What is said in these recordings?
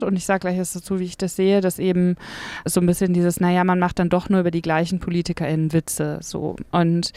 Und ich sage gleich erst dazu, wie ich das sehe, dass eben so ein bisschen dieses, naja, man macht dann doch nur über die gleichen PolitikerInnen Witze. So. Und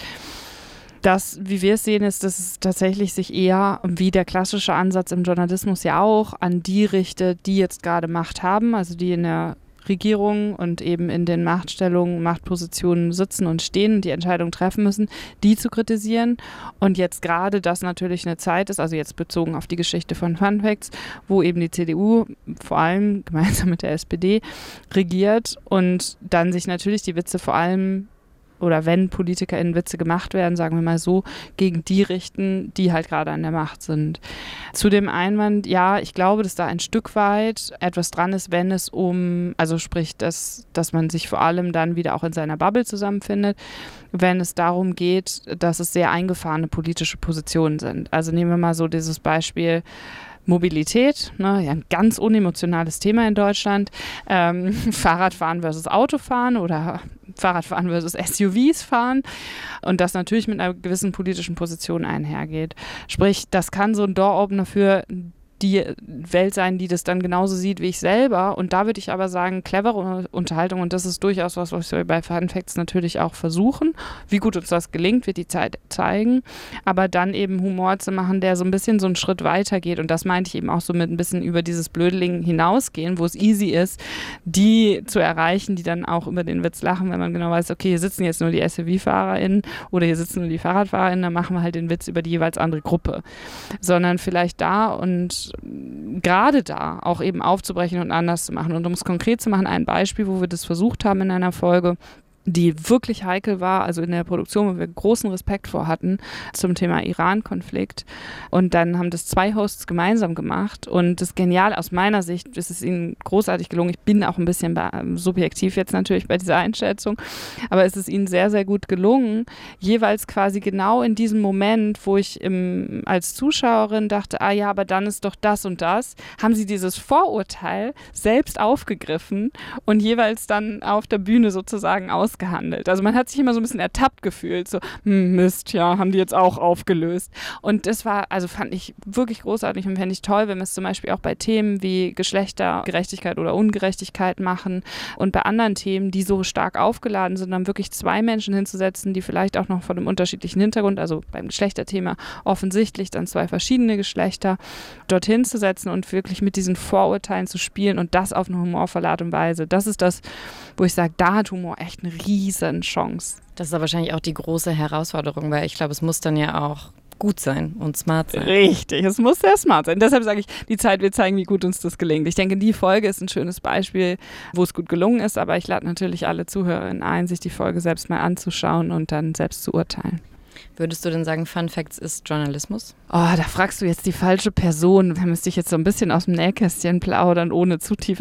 das, wie wir es sehen, ist, dass es tatsächlich sich eher, wie der klassische Ansatz im Journalismus ja auch, an die richtet, die jetzt gerade Macht haben, also die in der Regierung und eben in den Machtstellungen, Machtpositionen sitzen und stehen und die Entscheidungen treffen müssen, die zu kritisieren. Und jetzt gerade das natürlich eine Zeit ist, also jetzt bezogen auf die Geschichte von Fun Facts, wo eben die CDU vor allem gemeinsam mit der SPD regiert und dann sich natürlich die Witze vor allem oder wenn PolitikerInnen Witze gemacht werden, sagen wir mal so, gegen die richten, die halt gerade an der Macht sind. Zu dem Einwand, ja, ich glaube, dass da ein Stück weit etwas dran ist, wenn es also sprich, dass man sich vor allem dann wieder auch in seiner Bubble zusammenfindet, wenn es darum geht, dass es sehr eingefahrene politische Positionen sind. Also nehmen wir mal so dieses Beispiel Mobilität, ne, ja, ein ganz unemotionales Thema in Deutschland. Fahrradfahren versus Autofahren oder Fahrradfahren versus SUVs fahren und das natürlich mit einer gewissen politischen Position einhergeht. Sprich, das kann so ein Door-Opener für die Welt sein, die das dann genauso sieht wie ich selber. Und da würde ich aber sagen, clevere Unterhaltung, und das ist durchaus was wir bei Fun Facts natürlich auch versuchen. Wie gut uns das gelingt, wird die Zeit zeigen. Aber dann eben Humor zu machen, der so ein bisschen so einen Schritt weiter geht. Und das meinte ich eben auch so mit ein bisschen über dieses Blödeling hinausgehen, wo es easy ist, die zu erreichen, die dann auch über den Witz lachen, wenn man genau weiß, okay, hier sitzen jetzt nur die SUV-FahrerInnen oder hier sitzen nur die FahrradfahrerInnen, dann machen wir halt den Witz über die jeweils andere Gruppe. Sondern vielleicht da und gerade da auch eben aufzubrechen und anders zu machen. Und um es konkret zu machen, ein Beispiel, wo wir das versucht haben in einer Folge, die wirklich heikel war, also in der Produktion, wo wir großen Respekt vor hatten, zum Thema Iran-Konflikt. Und dann haben das 2 Hosts gemeinsam gemacht. Und das Geniale aus meiner Sicht, ist es ihnen großartig gelungen. Ich bin auch ein bisschen subjektiv jetzt natürlich bei dieser Einschätzung, aber es ist ihnen sehr, sehr gut gelungen, jeweils quasi genau in diesem Moment, wo ich als Zuschauerin dachte, ah ja, aber dann ist doch das und das, haben sie dieses Vorurteil selbst aufgegriffen und jeweils dann auf der Bühne sozusagen ausgehandelt. Also man hat sich immer so ein bisschen ertappt gefühlt, so Mist, ja, haben die jetzt auch aufgelöst. Und das war, also fand ich wirklich großartig und fände ich toll, wenn wir es zum Beispiel auch bei Themen wie Geschlechtergerechtigkeit oder Ungerechtigkeit machen und bei anderen Themen, die so stark aufgeladen sind, dann wirklich 2 Menschen hinzusetzen, die vielleicht auch noch von einem unterschiedlichen Hintergrund, also beim Geschlechterthema offensichtlich dann 2 verschiedene Geschlechter, dorthin zu setzen und wirklich mit diesen Vorurteilen zu spielen und das auf eine humorvolle Art und Weise. Das ist das, wo ich sage, da hat Humor echt eine riesen Chance. Das ist aber wahrscheinlich auch die große Herausforderung, weil ich glaube, es muss dann ja auch gut sein und smart sein. Richtig, es muss sehr smart sein. Deshalb sage ich, die Zeit wird zeigen, wie gut uns das gelingt. Ich denke, die Folge ist ein schönes Beispiel, wo es gut gelungen ist, aber ich lade natürlich alle Zuhörerinnen ein, sich die Folge selbst mal anzuschauen und dann selbst zu urteilen. Würdest du denn sagen, Fun Facts ist Journalismus? Oh, da fragst du jetzt die falsche Person. Da müsste ich jetzt so ein bisschen aus dem Nähkästchen plaudern, ohne zu tief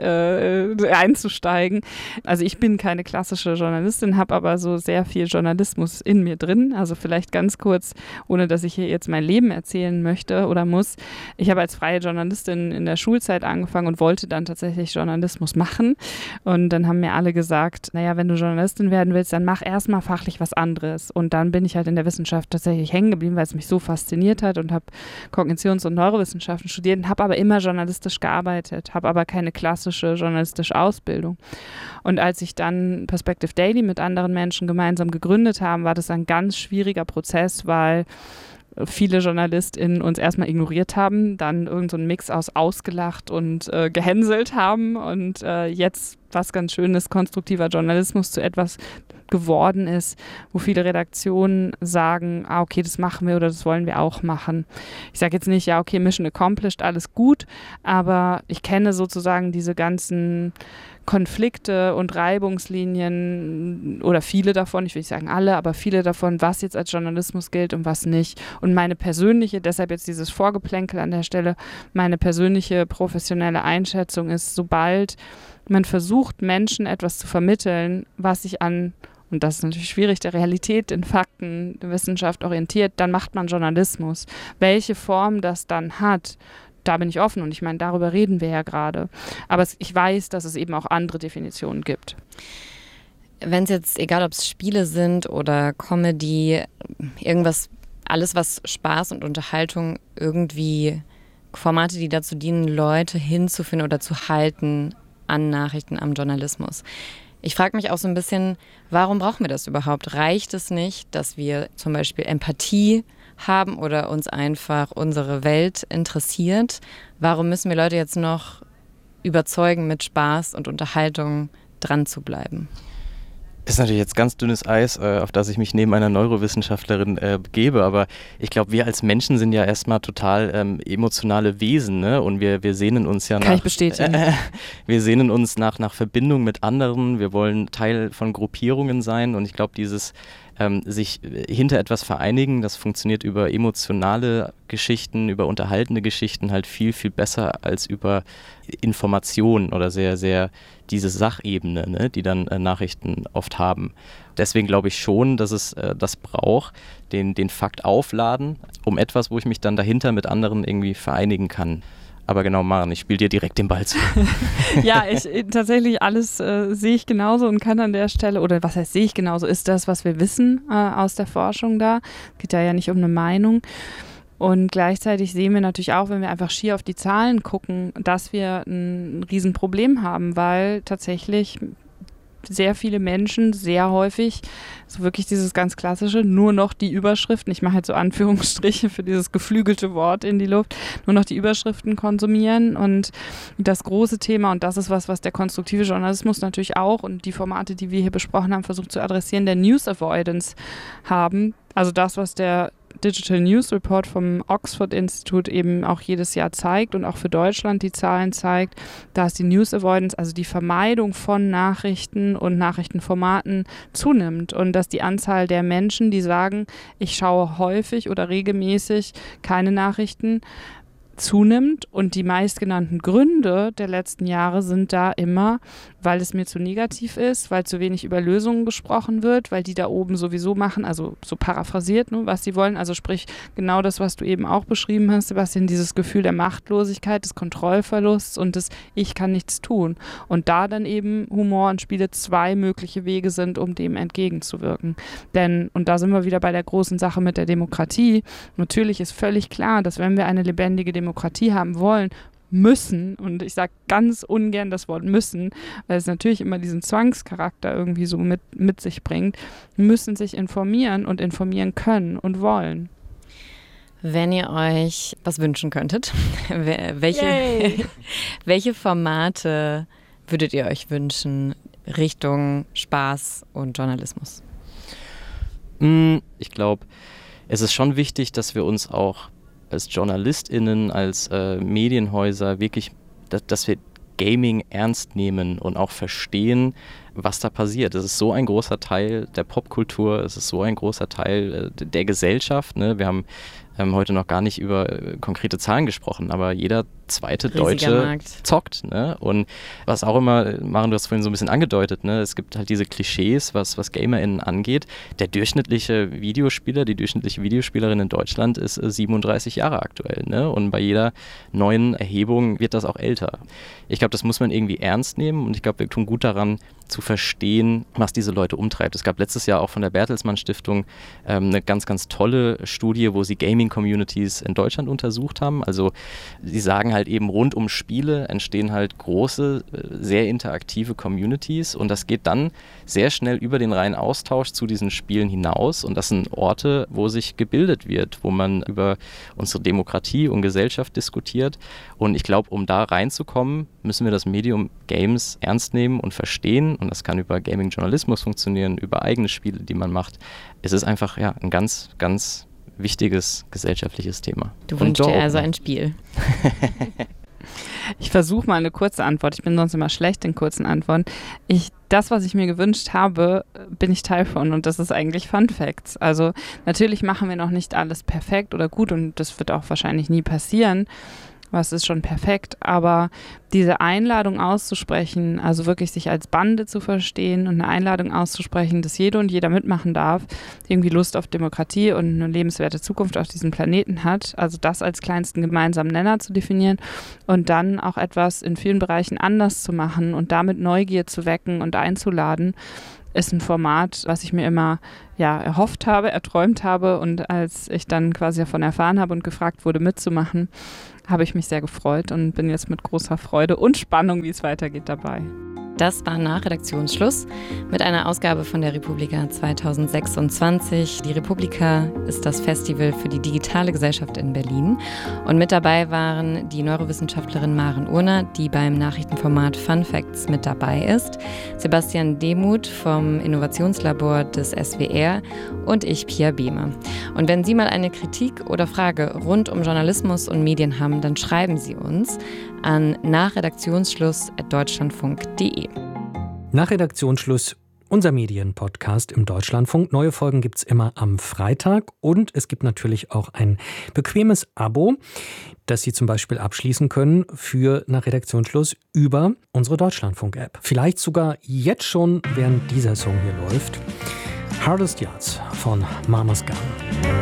einzusteigen. Also ich bin keine klassische Journalistin, habe aber so sehr viel Journalismus in mir drin. Also vielleicht ganz kurz, ohne dass ich hier jetzt mein Leben erzählen möchte oder muss. Ich habe als freie Journalistin in der Schulzeit angefangen und wollte dann tatsächlich Journalismus machen. Und dann haben mir alle gesagt, naja, wenn du Journalistin werden willst, dann mach erstmal fachlich was anderes. Und dann bin ich halt in der Wissenschaft tatsächlich hängen geblieben, weil es mich so fasziniert hat und habe Kognitions- und Neurowissenschaften studiert und habe aber immer journalistisch gearbeitet, habe aber keine klassische journalistische Ausbildung. Und als ich dann Perspective Daily mit anderen Menschen gemeinsam gegründet habe, war das ein ganz schwieriger Prozess, weil viele JournalistInnen uns erstmal ignoriert haben, dann irgend so einen Mix aus ausgelacht und gehänselt haben und jetzt was ganz Schönes, konstruktiver Journalismus zu etwas geworden ist, wo viele Redaktionen sagen, okay, das machen wir oder das wollen wir auch machen. Ich sage jetzt nicht, ja, okay, Mission accomplished, alles gut, aber ich kenne sozusagen diese ganzen Konflikte und Reibungslinien oder viele davon, ich will nicht sagen alle, aber viele davon, was jetzt als Journalismus gilt und was nicht. Und meine persönliche, deshalb jetzt dieses Vorgeplänkel an der Stelle, meine persönliche professionelle Einschätzung ist, sobald man versucht, Menschen etwas zu vermitteln, was sich an, und das ist natürlich schwierig, der Realität, den Fakten, der Wissenschaft orientiert, dann macht man Journalismus. Welche Form das dann hat, da bin ich offen und ich meine, darüber reden wir ja gerade. Aber ich weiß, dass es eben auch andere Definitionen gibt. Wenn es jetzt, egal ob es Spiele sind oder Comedy, irgendwas, alles was Spaß und Unterhaltung irgendwie Formate, die dazu dienen, Leute hinzuführen oder zu halten an Nachrichten, am Journalismus. Ich frage mich auch so ein bisschen, warum brauchen wir das überhaupt? Reicht es nicht, dass wir zum Beispiel Empathie haben oder uns einfach unsere Welt interessiert? Warum müssen wir Leute jetzt noch überzeugen, mit Spaß und Unterhaltung dran zu bleiben? Ist natürlich jetzt ganz dünnes Eis, auf das ich mich neben einer Neurowissenschaftlerin begebe, aber ich glaube, wir als Menschen sind ja erstmal total emotionale Wesen, ne? Und wir sehnen uns ja Kann ich bestätigen. Wir sehnen uns nach Verbindung mit anderen, wir wollen Teil von Gruppierungen sein und ich glaube, dieses sich hinter etwas vereinigen, das funktioniert über emotionale Geschichten, über unterhaltende Geschichten halt viel, viel besser als über Informationen oder sehr, sehr diese Sachebene, ne, die dann Nachrichten oft haben. Deswegen glaube ich schon, dass es das braucht, den Fakt aufladen, um etwas, wo ich mich dann dahinter mit anderen irgendwie vereinigen kann. Aber genau, Maren, ich spiele dir direkt den Ball zu. Ja, tatsächlich alles sehe ich genauso und kann an der Stelle, oder was heißt sehe ich genauso, ist das, was wir wissen aus der Forschung da. Geht da ja nicht um eine Meinung. Und gleichzeitig sehen wir natürlich auch, wenn wir einfach schier auf die Zahlen gucken, dass wir ein Riesenproblem haben, weil tatsächlich sehr viele Menschen sehr häufig, so wirklich dieses ganz klassische, nur noch die Überschriften, ich mache jetzt so Anführungsstriche für dieses geflügelte Wort in die Luft, nur noch die Überschriften konsumieren und das große Thema, und das ist was der konstruktive Journalismus natürlich auch und die Formate, die wir hier besprochen haben, versucht zu adressieren, der News Avoidance haben, also das, was der Digital News Report vom Oxford Institute eben auch jedes Jahr zeigt und auch für Deutschland die Zahlen zeigt, da ist die News Avoidance, also die Vermeidung von Nachrichten und Nachrichtenformaten zunimmt und dass die Anzahl der Menschen, die sagen, ich schaue häufig oder regelmäßig keine Nachrichten, zunimmt und die meistgenannten Gründe der letzten Jahre sind da immer, weil es mir zu negativ ist, weil zu wenig über Lösungen gesprochen wird, weil die da oben sowieso machen, also so paraphrasiert, ne, was sie wollen, also sprich genau das, was du eben auch beschrieben hast, Sebastian, dieses Gefühl der Machtlosigkeit, des Kontrollverlusts und des Ich kann nichts tun und da dann eben Humor und Spiele zwei mögliche Wege sind, um dem entgegenzuwirken. Denn, und da sind wir wieder bei der großen Sache mit der Demokratie, natürlich ist völlig klar, dass wenn wir eine lebendige Demokratie haben wollen, müssen, und ich sage ganz ungern das Wort müssen, weil es natürlich immer diesen Zwangscharakter irgendwie so mit sich bringt, müssen sich informieren und informieren können und wollen. Wenn ihr euch was wünschen könntet, welche Formate würdet ihr euch wünschen Richtung Spaß und Journalismus? Ich glaube, es ist schon wichtig, dass wir uns auch als JournalistInnen, als Medienhäuser wirklich, dass wir Gaming ernst nehmen und auch verstehen, was da passiert. Es ist so ein großer Teil der Popkultur, es ist so ein großer Teil der Gesellschaft. Ne? Wir haben heute noch gar nicht über konkrete Zahlen gesprochen, aber jeder zweite Deutsche zockt. Ne? Und was auch immer, Maren, du hast vorhin so ein bisschen angedeutet, ne? Es gibt halt diese Klischees, was GamerInnen angeht. Der durchschnittliche Videospieler, die durchschnittliche Videospielerin in Deutschland ist 37 Jahre aktuell. Ne? Und bei jeder neuen Erhebung wird das auch älter. Ich glaube, das muss man irgendwie ernst nehmen und ich glaube, wir tun gut daran, zu verstehen, was diese Leute umtreibt. Es gab letztes Jahr auch von der Bertelsmann Stiftung eine ganz, ganz tolle Studie, wo sie Gaming-Communities in Deutschland untersucht haben. Also sie sagen halt eben, rund um Spiele entstehen halt große, sehr interaktive Communities und das geht dann sehr schnell über den reinen Austausch zu diesen Spielen hinaus und das sind Orte, wo sich gebildet wird, wo man über unsere Demokratie und Gesellschaft diskutiert und ich glaube, um da reinzukommen, müssen wir das Medium Games ernst nehmen und verstehen und das kann über Gaming-Journalismus funktionieren, über eigene Spiele, die man macht. Es ist einfach ja ein ganz, ganz wichtiges gesellschaftliches Thema. Du wünschst dir also ein Spiel. Ich versuche mal eine kurze Antwort. Ich bin sonst immer schlecht in kurzen Antworten. Das, was ich mir gewünscht habe, bin ich Teil von und das ist eigentlich Fun Facts. Also natürlich machen wir noch nicht alles perfekt oder gut und das wird auch wahrscheinlich nie passieren. Was ist schon perfekt, aber diese Einladung auszusprechen, also wirklich sich als Bande zu verstehen und eine Einladung auszusprechen, dass jede und jeder mitmachen darf, irgendwie Lust auf Demokratie und eine lebenswerte Zukunft auf diesem Planeten hat, also das als kleinsten gemeinsamen Nenner zu definieren und dann auch etwas in vielen Bereichen anders zu machen und damit Neugier zu wecken und einzuladen, ist ein Format, was ich mir immer erhofft habe, erträumt habe und als ich dann quasi davon erfahren habe und gefragt wurde mitzumachen, habe ich mich sehr gefreut und bin jetzt mit großer Freude und Spannung, wie es weitergeht, dabei. Das war nach Redaktionsschluss mit einer Ausgabe von der Republika 2026. Die Republika ist das Festival für die digitale Gesellschaft in Berlin. Und mit dabei waren die Neurowissenschaftlerin Maren Urner, die beim Nachrichtenformat Fun Facts mit dabei ist, Sebastian Demuth vom Innovationslabor des SWR und ich, Pia Behme. Und wenn Sie mal eine Kritik oder Frage rund um Journalismus und Medien haben, dann schreiben Sie uns an nachredaktionsschluss@deutschlandfunk.de. Nach Redaktionsschluss, unser Medienpodcast im Deutschlandfunk. Neue Folgen gibt es immer am Freitag und es gibt natürlich auch ein bequemes Abo, das Sie zum Beispiel abschließen können für Nach Redaktionsschluss über unsere Deutschlandfunk-App. Vielleicht sogar jetzt schon, während dieser Song hier läuft. Hardest Yards von Mama's Gun.